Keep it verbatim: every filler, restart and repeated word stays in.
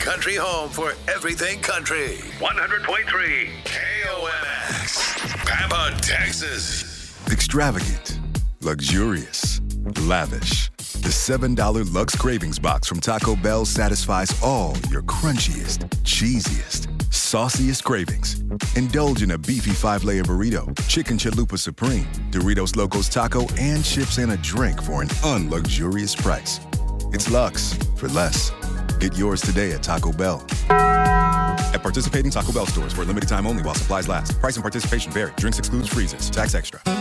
country home for everything country. one hundred point three K O M X. Pampa, Texas. Extravagant, luxurious, lavish. The seven dollar Lux Cravings Box from Taco Bell satisfies all your crunchiest, cheesiest, sauciest cravings. Indulge in a beefy five-layer burrito, chicken chalupa supreme, Doritos Locos Taco, and chips and a drink for an unluxurious price. It's Lux for less. Get yours today at Taco Bell. At participating Taco Bell stores for a limited time only while supplies last. Price and participation vary. Drinks excludes freezes. Tax extra.